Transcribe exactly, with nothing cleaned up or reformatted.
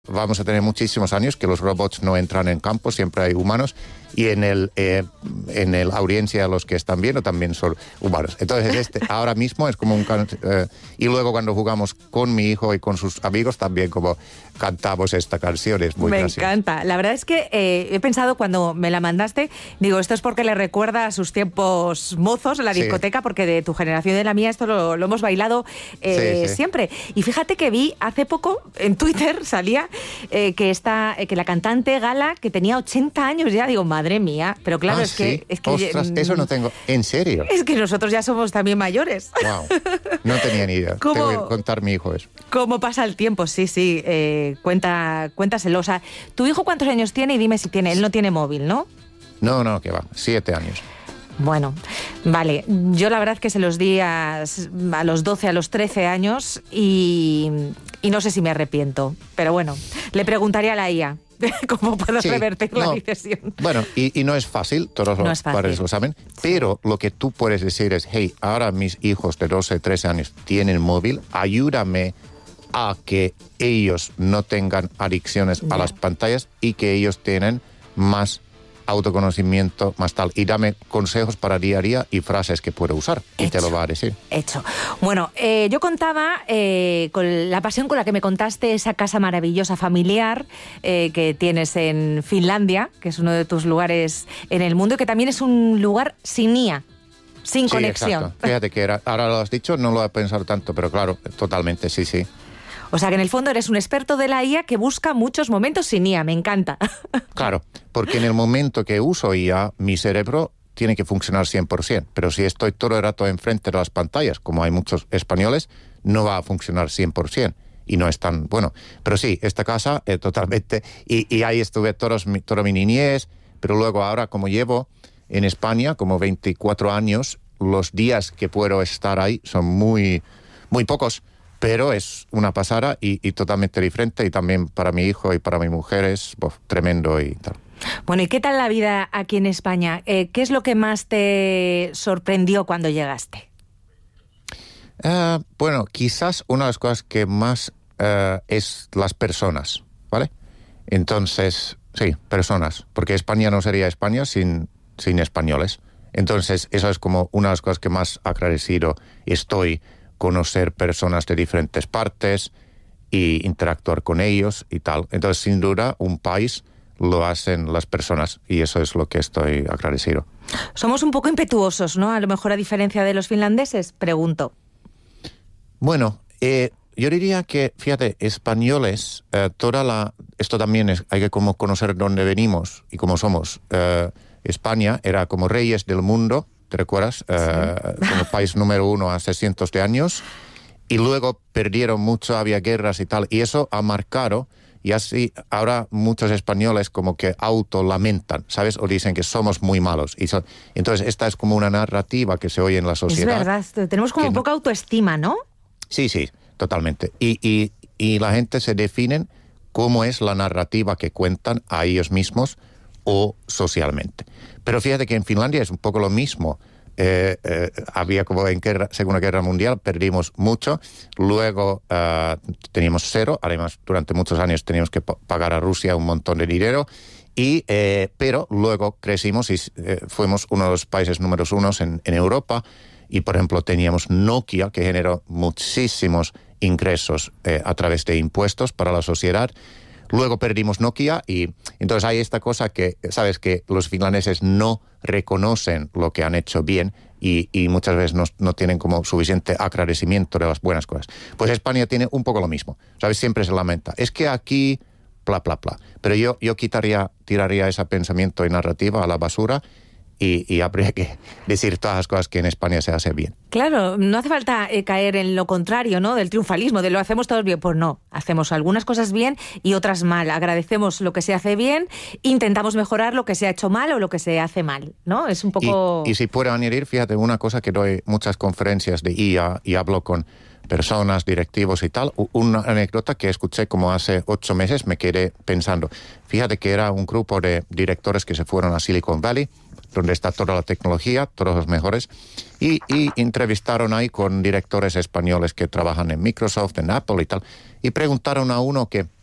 Vamos a tener muchísimos años que los robots no entran en campo, siempre hay humanos, y en el eh, en el audiencia los que están viendo también son humanos. Entonces este ahora mismo es como un... Eh, y luego cuando jugamos con mi hijo y con sus amigos también como cantamos esta canción, es muy Me gracioso. encanta. La verdad es que eh, he pensado cuando me la mandaste, digo, esto es porque le recuerda a sus tiempos mozos en la Sí. discoteca, porque de tu generación y de la mía esto lo, lo hemos bailado eh, Sí, sí. siempre. Y fíjate que vi hace poco en Twitter salía eh, que esta, eh, que la cantante Gala, que tenía ochenta años ya, digo, madre mía, pero claro, Ah, es que... ¿sí? Es que Ostras, eso no tengo... ¿En serio? Es que nosotros ya somos también mayores. Wow, no tenía ni idea. ¿Cómo? Te voy a contar a mi hijo eso. ¿Cómo pasa el tiempo? Sí, sí, eh, cuenta, cuéntaselo. O sea, ¿tu hijo cuántos años tiene? Y dime si tiene. Él no tiene móvil, ¿no? No, no, que va, siete años. Bueno, vale. Yo la verdad que se los di a, a los doce, a los trece años y, y no sé si me arrepiento. Pero bueno, le preguntaría a la I A cómo puedo Sí, revertir la no. decisión. Bueno, y, y no es fácil, todos No los es fácil. padres lo saben, pero lo que tú puedes decir es, hey, ahora mis hijos de doce, trece años tienen móvil, ayúdame a que ellos no tengan adicciones Ya. a las pantallas y que ellos tienen más autoconocimiento, más tal. Y dame consejos para día a día y frases que puedo usar. Y te Hecho. lo va a decir. Hecho. Bueno, eh, yo contaba eh, con la pasión con la que me contaste esa casa maravillosa familiar eh, que tienes en Finlandia, que es uno de tus lugares en el mundo y que también es un lugar sin I A, sin Sí, conexión. exacto. Fíjate que era, ahora lo has dicho, no lo he pensado tanto, pero claro, totalmente, sí, sí. O sea que en el fondo eres un experto de la I A que busca muchos momentos sin I A, me encanta. Claro, porque en el momento que uso I A, mi cerebro tiene que funcionar cien por ciento, pero si estoy todo el rato enfrente de las pantallas, como hay muchos españoles, no va a funcionar cien por ciento y no es tan bueno. Pero sí, esta casa eh, totalmente, y, y ahí estuve todos mi, toda mi niñez, pero luego ahora como llevo en España como veinticuatro años, los días que puedo estar ahí son muy, muy pocos. Pero es una pasada y, y totalmente diferente, y también para mi hijo y para mi mujer es uf, tremendo y tal. Bueno, ¿y qué tal la vida aquí en España? Eh, ¿Qué es lo que más te sorprendió cuando llegaste? Uh, bueno, quizás una de las cosas que más uh, es las personas, ¿vale? Entonces, sí, personas, porque España no sería España sin, sin españoles. Entonces, eso es como una de las cosas que más agradecido estoy, conocer personas de diferentes partes y interactuar con ellos y tal. Entonces, sin duda, un país lo hacen las personas y eso es lo que estoy agradecido. Somos un poco impetuosos, ¿no? A lo mejor a diferencia de los finlandeses, pregunto. Bueno, eh, yo diría que, fíjate, españoles, eh, toda la... Esto también es, hay que como conocer dónde venimos y cómo somos. Eh, España era como reyes del mundo, ¿te recuerdas? Eh, sí. Como país número uno hace cientos de años. Y luego perdieron mucho, había guerras y tal. Y eso ha marcado, y así ahora muchos españoles como que autolamentan, ¿sabes? O dicen que somos muy malos. Y so, entonces esta es como una narrativa que se oye en la sociedad. Es verdad, tenemos como poca no... autoestima, ¿no? Sí, sí, totalmente. Y, y, y la gente se define cómo es la narrativa que cuentan a ellos mismos o socialmente. Pero fíjate que en Finlandia es un poco lo mismo. Eh, eh, había como en guerra, Segunda Guerra Mundial, perdimos mucho, luego uh, teníamos cero, además durante muchos años teníamos que p- pagar a Rusia un montón de dinero, y, eh, pero luego crecimos y eh, fuimos uno de los países número uno en, en Europa, y por ejemplo teníamos Nokia, que generó muchísimos ingresos eh, a través de impuestos para la sociedad. Luego perdimos Nokia y entonces hay esta cosa que, sabes, que los finlandeses no reconocen lo que han hecho bien y, y muchas veces no, no tienen como suficiente agradecimiento de las buenas cosas. Pues España tiene un poco lo mismo, ¿sabes? Siempre se lamenta. Es que aquí, bla, bla, bla. Pero yo, yo quitaría, tiraría ese pensamiento y narrativa a la basura y, y habría que decir todas las cosas que en España se hace bien. Claro, no hace falta eh, caer en lo contrario, ¿no? Del triunfalismo, de lo hacemos todos bien. Pues no, hacemos algunas cosas bien y otras mal. Agradecemos lo que se hace bien, intentamos mejorar lo que se ha hecho mal o lo que se hace mal, ¿no? Es un poco... Y, y si puedo añadir, fíjate, una cosa que doy muchas conferencias de I A y hablo con personas, directivos y tal. Una anécdota que escuché como hace ocho meses, me quedé pensando. Fíjate que era un grupo de directores que se fueron a Silicon Valley, donde está toda la tecnología, todos los mejores, y, y entrevistaron ahí con directores españoles que trabajan en Microsoft, en Apple y tal, y preguntaron a uno que